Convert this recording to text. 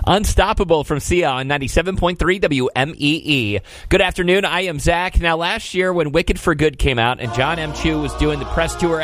Unstoppable from Sia on 97.3 WMEE. Good afternoon, I am Zach. Now, last year when Wicked for Good came out and John M. Chu was doing the press tour